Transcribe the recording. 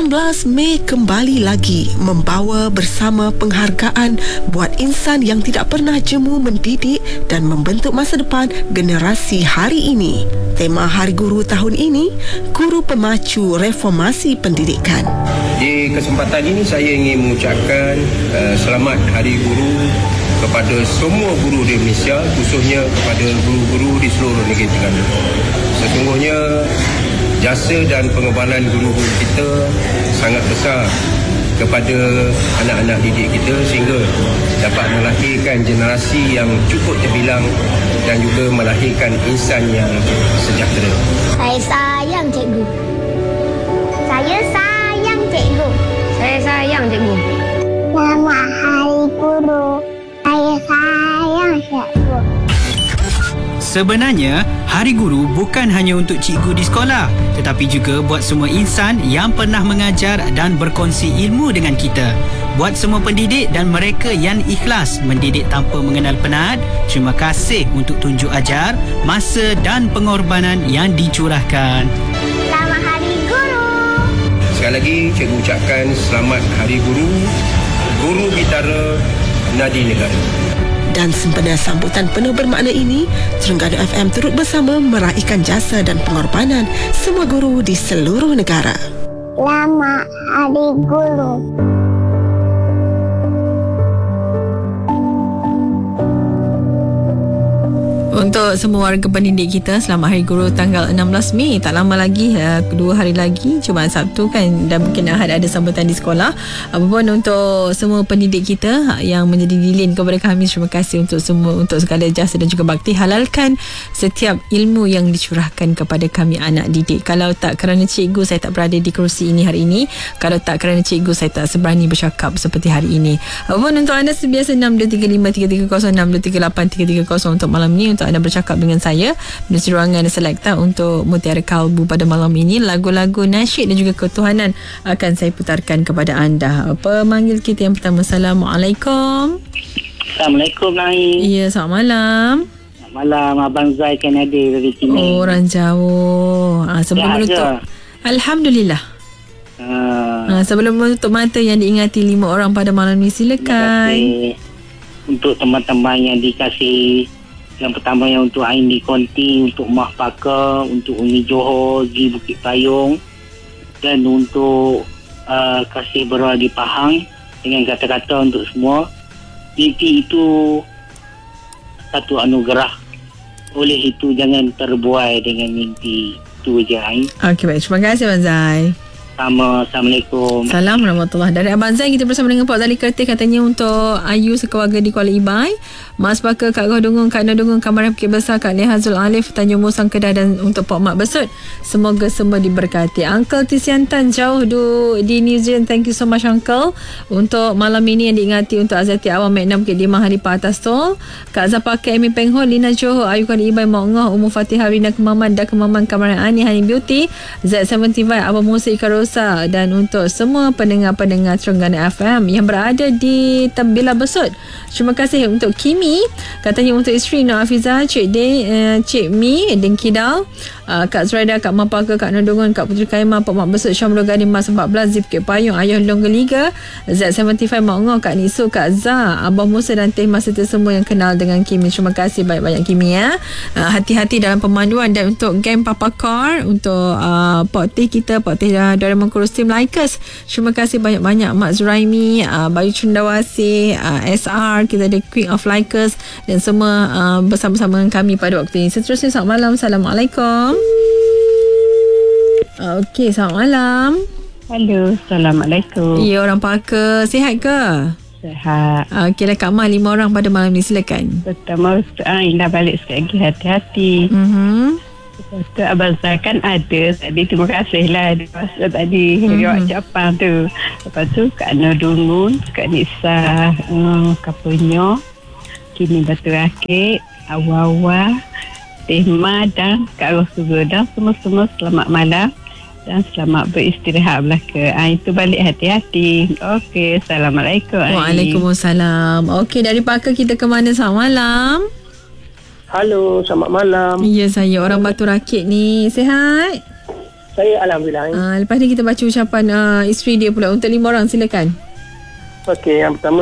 16 Mei kembali lagi membawa bersama penghargaan buat insan yang tidak pernah jemu mendidik dan membentuk masa depan generasi hari ini. Tema Hari Guru tahun ini, Guru Pemacu Reformasi Pendidikan. Di kesempatan ini saya ingin mengucapkan selamat Hari Guru kepada semua guru di Malaysia, khususnya kepada guru-guru di seluruh negeri Terengganu. Sesungguhnya jasa dan pengorbanan guru-guru kita sangat besar kepada anak-anak didik kita sehingga dapat melahirkan generasi yang cukup terbilang dan juga melahirkan insan yang sejahtera. Saya sayang cikgu. Saya sayang cikgu. Saya sayang cikgu. Selamat Hari Guru. Saya sayang cikgu. Sebenarnya, Hari Guru bukan hanya untuk cikgu di sekolah, tetapi juga buat semua insan yang pernah mengajar dan berkongsi ilmu dengan kita. Buat semua pendidik dan mereka yang ikhlas mendidik tanpa mengenal penat, terima kasih untuk tunjuk ajar, masa dan pengorbanan yang dicurahkan. Selamat Hari Guru. Sekali lagi, cikgu ucapkan selamat Hari Guru, Guru Bitara Nadi Negara. Dan sempena sambutan penuh bermakna ini, Terengganu FM turut bersama meraihkan jasa dan pengorbanan semua guru di seluruh negara. Selamat Hari Guru. Untuk semua warga pendidik kita, selamat Hari Guru tanggal 16 Mei. Tak lama lagi, 2 hari lagi, Jumaat Sabtu kan, dan mungkin Ahad ada sambutan di sekolah. Apapun untuk semua pendidik kita yang menjadi lilin kepada kami, terima kasih untuk semua, untuk segala jasa dan juga bakti. Halalkan setiap ilmu yang dicurahkan kepada kami anak didik. Kalau tak kerana cikgu, saya tak berada di kerusi ini hari ini. Kalau tak kerana cikgu, saya tak seberani bercakap seperti hari ini. Apapun untuk anda sebiasa 62353306, 62383330 untuk malam ni, untuk anda bercakap dengan saya di ruangan Selekta untuk Mutiara Kalbu pada malam ini. Lagu-lagu nasyid dan juga ketuhanan akan saya putarkan kepada anda. Pemanggil kita yang pertama. Assalamualaikum. Assalamualaikum Naim. Ya, selamat malam. Selamat malam, Abang Zai Kanadi dari Penang. Orang jauh. Sebelum menutup, Alhamdulillah. Sebelum menutup mata yang diingati 5 orang pada malam ini, silakan. Terima kasih untuk teman-teman yang dikasih. Yang pertama yang untuk Ain di Konti, untuk Mah Pakar, untuk Umi Johor di Bukit Payung, dan untuk Kasih Berua di Pahang, dengan kata-kata untuk semua. Mimpi itu satu anugerah. Oleh itu jangan terbuai dengan mimpi itu je, Ain. Okey, baik. Terima kasih Abang Zai. Assalamualaikum. Salam warahmatullahi. Dari Abang Zai, kita bersama dengan Pak Zali Kertih, katanya untuk Ayu sekeluarga di Kuala Ibai, Mas Bakar, Kak Goh Dungung, Kak Noh Dungung, Kamar Bukit Besar, Kak Nehazul Alif, Tanjung Musang Kedah, dan untuk Pak Mak Besut. Semoga semua diberkati. Uncle Tisiantan jauh di New Zealand, thank you so much Uncle. Untuk malam ini yang diingati untuk Azati Awam Mek 6 Bukit Limah Hari Pak Atas Tol, Kak Zapaka, Amy Peng Ho, Lina Johor, Ayu Kuala Ibai, Mak Ngoh, Umu Fatihah, Rina Kemaman, Dah Kemaman, Kamaran Ani, Hani Beauty, Z75, Abang Musa Ikarosa, dan untuk semua pendengar-pendengar Terengganu FM yang berada di Tembila Besut. Terima kasih untuk Kimi, katanya untuk isteri Nur Afizah, Cik Mi Dengkidal, Kak Zuraida, Kak Mapaka, Kak Nodongon, Kak Puteri Kaimah, Pak Mak Besut, Syamrul Gani Mas 14, Zip Bukit Payung, Ayah Longgeliga, Z75, Mak Ngoh, Kak Nisu, Kak Zah, Abang Musa dan Teh Mas itu semua yang kenal dengan Kimi. Terima kasih banyak-banyak Kimi ya. Hati-hati dalam pemanduan. Dan untuk geng Papa Car, untuk Pak Teh kita, Pak Teh Doraemon Kurus Tim Laikers, terima kasih banyak-banyak Mak Zuraimi, Bayu Cendawasih, SR, kita ada Queen of Laikers, dan semua bersama-sama dengan kami pada waktu ini. Seterusnya, selamat malam. Assalamualaikum. Okey, selamat malam. Halo, Assalamualaikum. Ya, orang Pakar. Sihat ke? Sihat. Okey lah Kak Mah, 5 orang pada malam ni, silakan. Pertama, dah balik sekali lagi, hati-hati. Lepas tu Abang Zai kan ada tadi, terima kasih lah dia pasal tadi riwayat ucapan tu. Lepas tu Kak Noh Dungun, Kak Nisa Kapunyo, Kini Batu Rakit, Awa-Awa, Tehma dan Kak Rosuga, dan semua-semua selamat malam dan selamat beristirahat belaka. Itu balik hati-hati. Okey, Assalamualaikum. Waalaikumsalam. Okey, dari Pakar kita ke mana? Selamat malam. Halo, selamat malam. Ya, saya orang Batu Rakit ni. Sihat? Saya Alhamdulillah. Lepas ni kita baca ucapan isteri dia pula untuk 5 orang, silakan. Okey, yang pertama